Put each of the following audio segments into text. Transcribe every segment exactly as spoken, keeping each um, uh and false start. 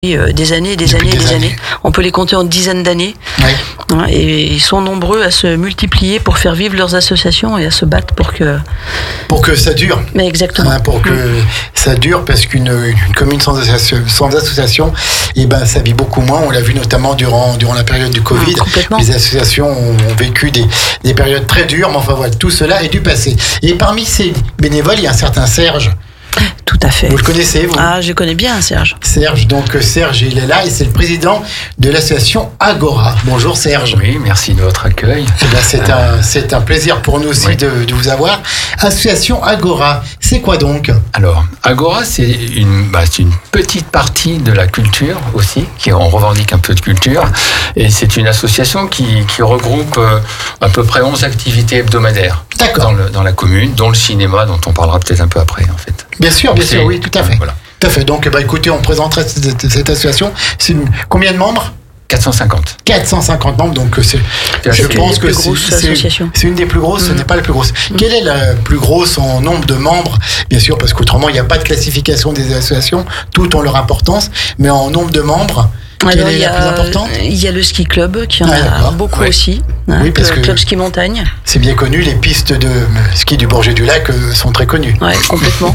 euh, des années, des Depuis années, des des années. années. On peut les compter en dizaines d'années. Oui. Hein, et ils sont nombreux à se multiplier pour faire vivre leurs associations et à se battre pour que... Pour que ça dure. Mais exactement. Hein, pour que Mmh. ça dure, parce qu'une une commune sans association, sans association, eh ben, ça vit beaucoup moins. On l'a vu notamment durant, durant la période du Covid. Mmh, complètement. Les associations ont, ont vécu des, des périodes très dures, mais enfin voilà, tout cela est du passé. Et parmi ces bénévoles, il y a un certain Serge. Tout à fait. Vous le connaissez, vous? Ah, je connais bien Serge. Serge, donc Serge, il est là et c'est le président de l'association Agora. Bonjour Serge. Oui, merci de votre accueil. Eh ben, c'est un, c'est un plaisir pour nous aussi Oui. de, de vous avoir. Association Agora, c'est quoi donc? Alors, Agora, c'est une, bah, c'est une petite partie de la culture aussi, qui on revendique un peu de culture. Et c'est une association qui, qui regroupe euh, à peu près onze activités hebdomadaires D'accord. dans, le, dans la commune, dont le cinéma, dont on parlera peut-être un peu après, en fait. Bien sûr, bien C'est- sûr, oui, tout à fait. Voilà. Tout à fait. Donc, bah, écoutez, on présenterait cette, cette association. C'est une- combien de membres? quatre cent cinquante. quatre cent cinquante membres, donc euh, c'est, C'est je une pense des que plus c'est, grosses c'est- associations. c'est une des plus grosses, ce Mm. n'est pas la plus grosse. Quelle est la plus grosse en nombre de membres? Bien sûr, parce qu'autrement, il n'y a pas de classification des associations, toutes ont leur importance, mais en nombre de membres, quelle Alors, est il y la a- plus importante? Il y a le ski club qui en Ah, a d'accord. beaucoup Ouais. aussi. Hein, Oui, parce le que- club ski montagne. C'est bien connu, les pistes de ski du Bourget du Lac euh, sont très connues. Ouais, complètement.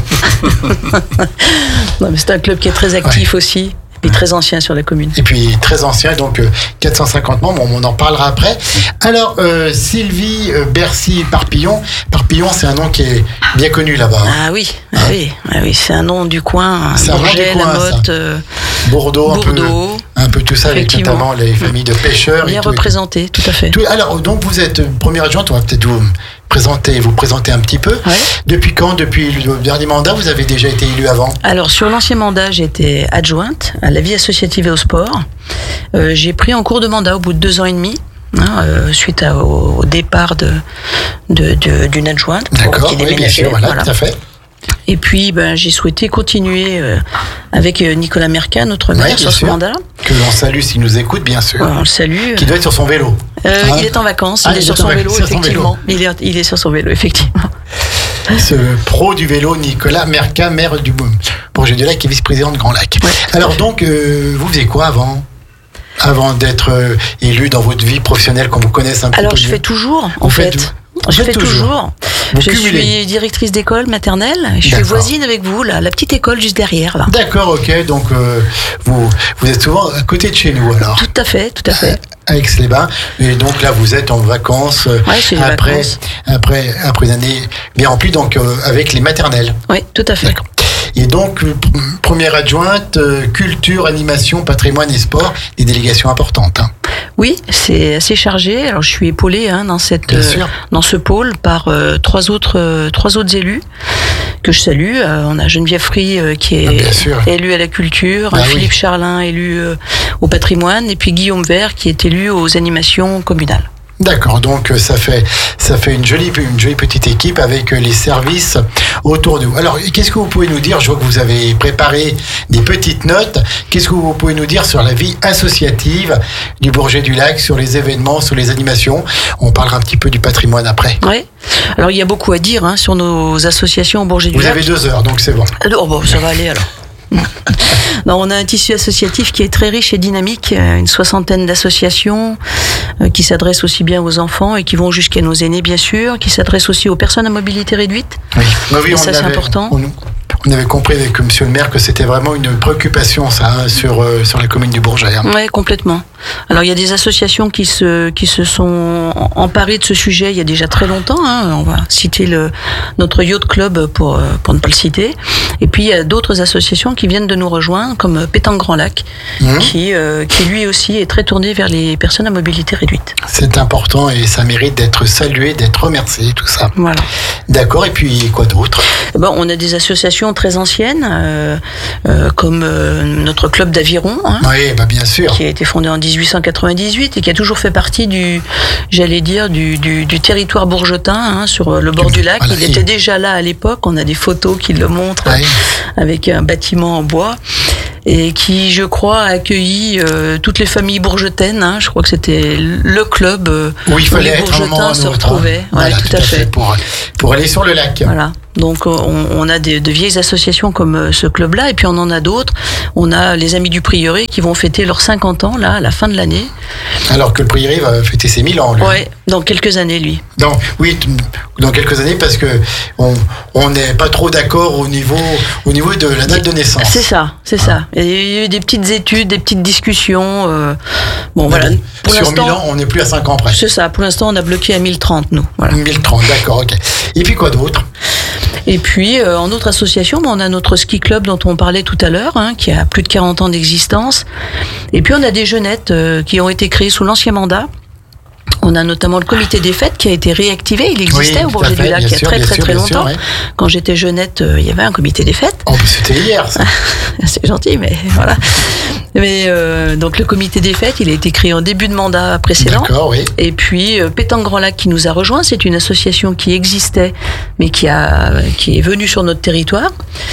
Non, mais c'est un club qui est très actif aussi et très ancien sur la commune. Et puis très ancien, donc euh, quatre cent cinquante membres, on en parlera après. Alors, euh, Sylvie euh, Bercy Parpillon. Parpillon, c'est un nom qui est bien connu là-bas. hein. Ah oui, ah oui, ah oui, c'est un nom du coin. C'est un nom Bourget, du coin, La Motte, ça. euh, Bordeaux, un peu, Bordeaux, un peu tout ça, avec Effectivement. notamment les familles de pêcheurs. bien et tout. représenté, tout à fait. Tout- alors, donc vous êtes première adjointe, on va peut-être vous présenter, vous présenter un petit peu. Ouais. Depuis quand, depuis le dernier mandat, vous avez déjà été élu avant? Alors, sur l'ancien mandat, j'étais adjointe à la vie associative et au sport. Euh, j'ai pris en cours de mandat au bout de deux ans et demi, hein, euh, suite à- au, au départ de, de, de- d'une adjointe pour- D'accord, qui oui, bien déménageait. sûr, voilà, voilà. tout à fait. Et puis, ben, j'ai souhaité continuer euh, avec euh, Nicolas Mercat, notre maire, Ouais, bien sur ce sûr. mandat. Que l'on salue s'il nous écoute, bien sûr. Ouais, on le salue. Qui doit être sur son vélo. Euh, Hein? il est en vacances, Ah, il est il sur est son en- vélo, sur son effectivement. Il est, il est sur son vélo, effectivement. Ce pro du vélo, Nicolas Mercat, maire du Bourget du Lac et vice-président de Grand Lac. Ouais. Alors donc, euh, vous faisiez quoi avant Avant d'être euh, élu dans votre vie professionnelle, qu'on vous connaisse un petit Alors, peu je mieux? fais toujours, en Vous faites fait. tout. Vous Je faites fais toujours. toujours. Vous je cumulez. suis directrice d'école maternelle. Je suis D'accord. voisine avec vous, là, la petite école juste derrière, là. D'accord, ok. Donc, euh, vous, vous êtes souvent à côté de chez nous, alors, Tout à fait, tout à fait. à Aix-les-Bains. Et donc là, vous êtes en vacances, euh, Ouais, c'est les après, vacances. après, après une année bien remplie, donc euh, avec les maternelles. Oui, tout à fait. D'accord. Et donc, euh, p- première adjointe, euh, culture, animation, patrimoine et sport, des délégations importantes. hein. Oui, c'est assez chargé. Alors, je suis épaulée hein, dans cette, Bien euh, sûr. dans ce pôle par euh, trois autres, euh, trois autres élus que je salue. Euh, on a Geneviève Free euh, qui Ah, est bien sûr. élue à la culture, Ah, Philippe oui. Charlin élu euh, au patrimoine, et puis Guillaume Vert qui est élu aux animations communales. D'accord, donc euh, ça fait ça fait une jolie une jolie petite équipe avec euh, les services autour de vous. Alors, qu'est-ce que vous pouvez nous dire? Je vois que vous avez préparé des petites notes. Qu'est-ce que vous pouvez nous dire sur la vie associative du Bourget du Lac, sur les événements, sur les animations? On parlera un petit peu du patrimoine après. Ouais. Alors, il y a beaucoup à dire hein, sur nos associations au Bourget du Vous Lac. avez deux heures, donc c'est bon. Oh bon, ça va aller alors. Non, on a un tissu associatif qui est très riche et dynamique, euh, une soixantaine d'associations euh, qui s'adressent aussi bien aux enfants et qui vont jusqu'à nos aînés bien sûr, qui s'adressent aussi aux personnes à mobilité réduite. Oui, oui, oui, Et on ça, c'est avait- important. On, on avait compris avec Monsieur le maire que c'était vraiment une préoccupation, ça, hein, sur, euh, sur la commune du Bourget. hein. Ouais, complètement. Alors il y a des associations qui se qui se sont emparées de ce sujet il y a déjà très longtemps. Hein. On va citer le notre yacht club pour euh, pour ne pas le citer. Et puis il y a d'autres associations qui viennent de nous rejoindre, comme Pétanque Grand Lac, Mhm. qui euh, qui lui aussi est très tourné vers les personnes à mobilité réduite. C'est important et ça mérite d'être salué, d'être remercié, tout ça. Voilà. D'accord, et puis quoi d'autre? Bon, on a des associations très anciennes, euh, euh, comme euh, notre club d'aviron, hein, Oui, bah bien sûr. qui a été fondé en dix-huit cent quatre-vingt-dix-huit et qui a toujours fait partie du, j'allais dire, du, du, du territoire bourgeotin, hein, sur le bord du lac. Voilà, Il et- était déjà là à l'époque. On a des photos qui le montrent Oui. avec un bâtiment en bois et qui, je crois, a accueilli euh, toutes les familles bourgetaines. Hein. Je crois que c'était le club euh, Où il où fallait les être un moment ou bourgetins un se autre, hein. retrouvaient. Voilà, Ouais, tout à fait. Pour, pour aller sur le lac. Voilà. Donc on, on a des, de vieilles associations comme ce club-là, et puis on en a d'autres. On a les Amis du Prieuré qui vont fêter leurs cinquante ans là à la fin de l'année. Alors que le Prieuré va fêter ses mille ans, lui. Ouais, dans quelques années, lui. Non, oui, dans quelques années, parce que on on n'est pas trop d'accord au niveau au niveau de la date de naissance. C'est ça, c'est ah. ça. Il y a eu des petites études, des petites discussions. Euh, bon, voilà. Bon, pour sur mille ans, on n'est plus à cinq ans près. C'est ça. Pour l'instant, on a bloqué à mille trente, nous. Voilà. mille trente, d'accord, ok. Et puis quoi d'autre? Et puis, euh, en autre association, on a notre ski club dont on parlait tout à l'heure, hein, qui a plus de quarante ans d'existence. Et puis, on a des jeunettes euh, qui ont été créées sous l'ancien mandat. On a notamment le comité des fêtes qui a été réactivé. Il existait oui, au Bourget du Lac il y a très très sûr, très longtemps. Sûr, ouais. Quand j'étais jeunette, euh, il y avait un comité des fêtes. Oh, c'était hier, ça. C'est gentil, mais voilà. Mais euh, donc le comité des fêtes, il a été créé en début de mandat précédent. D'accord, oui. Et puis euh, Pétanque Grand Lac qui nous a rejoint, c'est une association qui existait, mais qui a qui est venue sur notre territoire.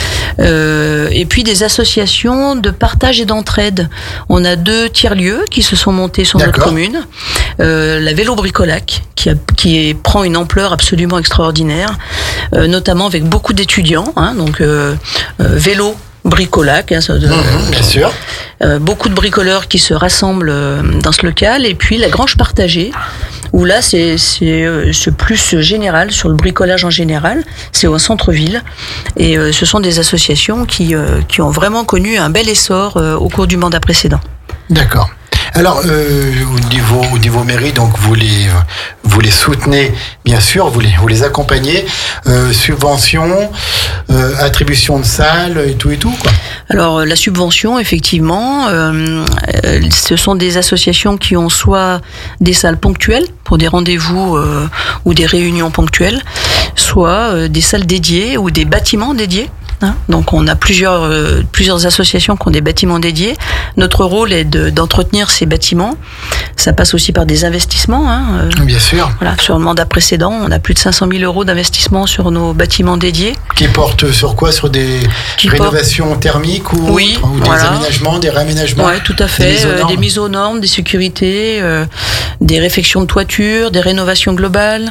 Euh, et puis des associations de partage et d'entraide. On a deux tiers-lieux qui se sont montés sur D'accord. notre commune. Euh, la Vélo Bricolac, qui, a, qui est, prend une ampleur absolument extraordinaire, euh, notamment avec beaucoup d'étudiants. Hein, donc euh, euh, vélo Bricolac, hein, ça, mmh, euh, bien sûr. Euh, beaucoup de bricoleurs qui se rassemblent euh, dans ce local, et puis la Grange Partagée, où là c'est c'est euh, c'est plus général sur le bricolage en général. C'est au centre-ville, et euh, ce sont des associations qui euh, qui ont vraiment connu un bel essor euh, au cours du mandat précédent. D'accord. Alors, euh, au niveau, au niveau mairie, donc vous les, vous les soutenez, bien sûr, vous les, vous les accompagnez, euh, subventions, euh, attribution de salles et tout et tout, quoi. Alors, la subvention, effectivement, euh, ce sont des associations qui ont soit des salles ponctuelles pour des rendez-vous euh, ou des réunions ponctuelles, soit euh, des salles dédiées ou des bâtiments dédiés. Hein, donc on a plusieurs euh, plusieurs associations qui ont des bâtiments dédiés. Notre rôle est de, d'entretenir ces bâtiments. Ça passe aussi par des investissements. Hein, euh, Bien sûr. Voilà, sur le mandat précédent, on a plus de cinq cent mille euros d'investissement sur nos bâtiments dédiés. Qui portent sur quoi? Sur des qui rénovations porte... thermiques ou, oui, ou des voilà. aménagements, des réaménagements? Oui, tout à fait. Des mises aux normes, euh, des, mises aux normes, des sécurités, euh, des réfections de toiture, des rénovations globales,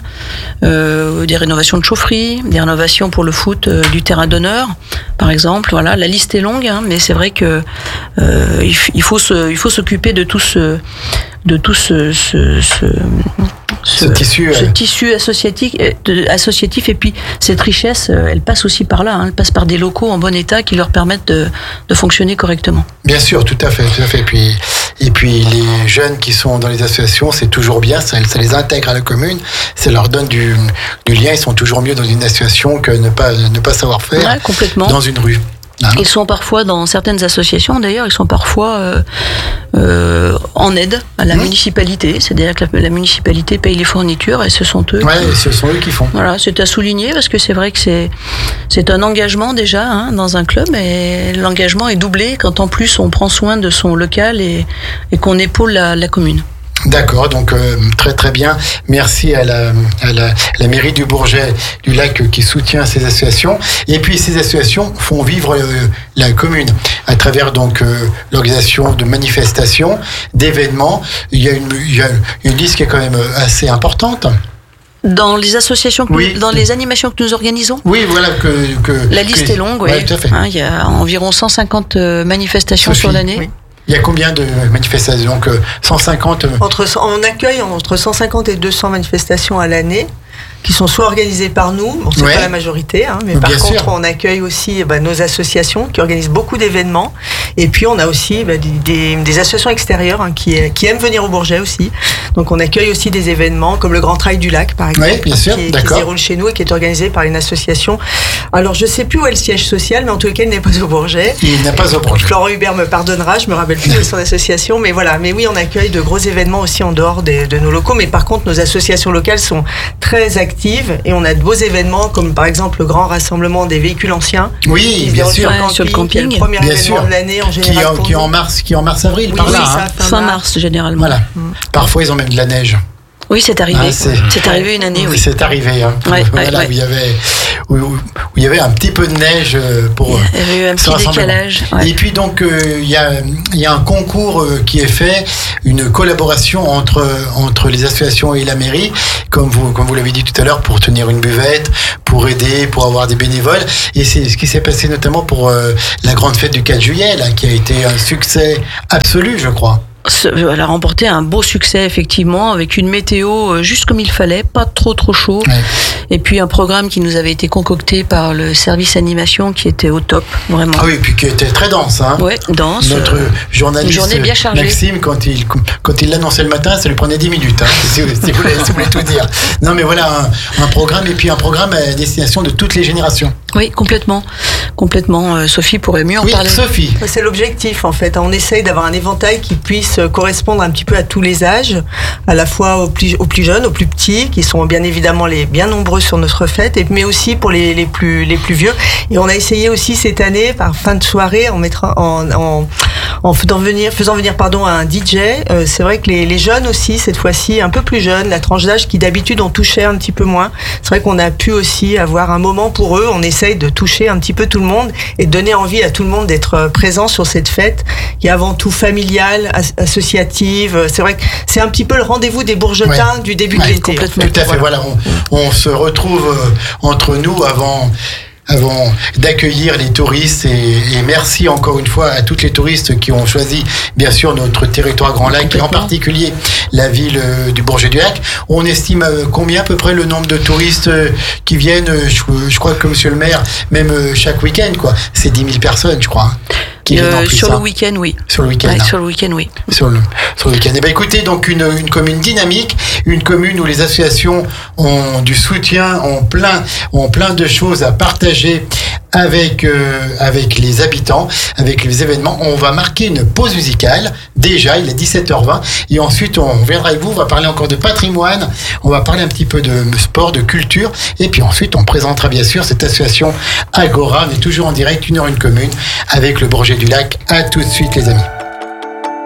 euh, des rénovations de chaufferie, des rénovations pour le foot euh, du terrain d'honneur. Par exemple, voilà, la liste est longue, hein, mais c'est vrai que euh, il, il faut se, il faut s'occuper de tout ce, de tout ce, ce, ce, ce, ce tissu, ce euh... tissu associatif, de, associatif, et puis cette richesse, elle passe aussi par là. Hein, elle passe par des locaux en bon état qui leur permettent de, de fonctionner correctement. Bien sûr, tout à fait, tout à fait. Et puis, et puis les jeunes qui sont dans les associations, c'est toujours bien, ça, ça les intègre à la commune, ça leur donne du, du lien. Ils sont toujours mieux dans une association que ne pas ne pas savoir faire ouais, complètement. dans une rue. Hein? Ils sont parfois dans certaines associations, d'ailleurs, ils sont parfois euh, euh, en aide à la mmh. municipalité, c'est-à-dire que la, la municipalité paye les fournitures et ce sont eux. Ouais, qui, ce sont eux qui font. Voilà, c'est à souligner parce que c'est vrai que c'est c'est un engagement déjà hein, dans un club, et l'engagement est doublé quand en plus on prend soin de son local et, et qu'on épaule la, la commune. D'accord, donc euh, très très bien. Merci à la, à la, la mairie du Bourget du Lac euh, qui soutient ces associations. Et puis ces associations font vivre euh, la commune à travers donc euh, l'organisation de manifestations, d'événements. Il y a une, il y a une liste qui est quand même assez importante. Dans les associations, que oui. nous, dans les animations que nous organisons. Oui, voilà que, que la liste que, est longue. Oui, ouais, tout à fait. Hein, il y a environ cent cinquante manifestations Sophie, sur l'année. Oui. Il y a combien de manifestations? Donc cent cinquante. Entre, on accueille entre cent cinquante et deux cents manifestations à l'année, qui sont soit organisées par nous, bon, c'est ouais. pas la majorité, hein, mais Bien par contre sûr. on accueille aussi bah, nos associations qui organisent beaucoup d'événements, et puis on a aussi bah, des, des, des associations extérieures hein, qui, qui aiment venir au Bourget aussi. Donc on accueille aussi des événements comme le Grand Trail du Lac par exemple, ouais, bien sûr. Qui, qui se déroule chez nous et qui est organisé par une association. Alors je sais plus où est le siège social, mais en tout cas il n'est pas au Bourget. Il n'est pas au Bourget. Florent Hubert me pardonnera, je me rappelle plus de son association, mais voilà. Mais oui, on accueille de gros événements aussi en dehors des, de nos locaux, mais par contre nos associations locales sont très actives et on a de beaux événements comme par exemple le grand rassemblement des véhicules anciens. Oui, bien sûr. Ouais, sur le camping. Le premier bien événement sûr. de l'année en général. Qui, qui, en mars, qui en mars-avril, oui, par oui, là. ça, hein. fin, fin mars, mars généralement. Voilà. Mmh. Parfois ils ont même de la neige. Oui, c'est arrivé. Ah, c'est... c'est arrivé une année, oui. C'est arrivé, hein. Ouais, voilà, ouais, où il y avait, où, où il y avait un petit peu de neige pour. Il y avait eu un petit décalage. Ouais. Et puis donc euh, il y a il y a un concours euh, qui est fait, une collaboration entre entre les associations et la mairie, comme vous comme vous l'avez dit tout à l'heure, pour tenir une buvette, pour aider, pour avoir des bénévoles. Et c'est ce qui s'est passé notamment pour euh, la grande fête du quatre juillet, là, qui a été un succès absolu, je crois. Elle a remporté un beau succès, effectivement, avec une météo juste comme il fallait, pas trop trop chaud. Ouais. Et puis un programme qui nous avait été concocté par le service animation qui était au top, vraiment. Ah oui, et puis qui était très dense. Hein. Oui, dense. Notre journaliste journée bien chargée. Maxime, quand il, quand il l'annonçait le matin, ça lui prenait dix minutes, hein, si, vous, si, vous voulez, si vous voulez tout dire. Non, mais voilà, un, un programme, et puis un programme à destination de toutes les générations. Oui, complètement. Complètement. Euh, Sophie pourrait mieux en oui, parler. Sophie. C'est l'objectif, en fait. On essaye d'avoir un éventail qui puisse correspondre un petit peu à tous les âges, à la fois aux plus, aux plus jeunes, aux plus petits, qui sont bien évidemment les bien nombreux sur notre fête, et, mais aussi pour les, les, plus, les plus vieux. Et on a essayé aussi cette année, par fin de soirée, en, mettra, en, en, en faisant venir, faisant venir pardon, un D J. Euh, c'est vrai que les, les jeunes aussi, cette fois-ci, un peu plus jeunes, la tranche d'âge qui d'habitude on touchait un petit peu moins. C'est vrai qu'on a pu aussi avoir un moment pour eux. On essaye de toucher un petit peu tout le monde et de donner envie à tout le monde d'être présent sur cette fête qui est avant tout familiale, as- associative. C'est vrai que c'est un petit peu le rendez-vous des Bourgetins ouais. du début ouais, de l'été. Complètement. Tout à fait. Voilà, on, on se retrouve euh, entre nous avant. avant d'accueillir les touristes et, et merci encore une fois à toutes les touristes qui ont choisi bien sûr notre territoire Grand Lac et en particulier la ville du Bourget-du-Lac. On estime combien à peu près le nombre de touristes qui viennent, je, je crois que monsieur le maire, même chaque week-end quoi, c'est dix mille personnes je crois. Qui euh, sur le week-end, oui. Sur le week-end. Ouais, hein. Sur le week-end, oui. Sur le, sur le week-end. Eh ben, écoutez, donc une, une commune dynamique, une commune où les associations ont du soutien, ont plein, ont plein de choses à partager avec euh, avec les habitants, avec les événements. On va marquer une pause musicale. Déjà, il est dix-sept heures vingt, et ensuite on reviendra avec vous. On va parler encore de patrimoine. On va parler un petit peu de sport, de culture, et puis ensuite on présentera bien sûr cette association Agora. On est toujours en direct, une heure une commune, avec le Bourget du Lac. À tout de suite les amis.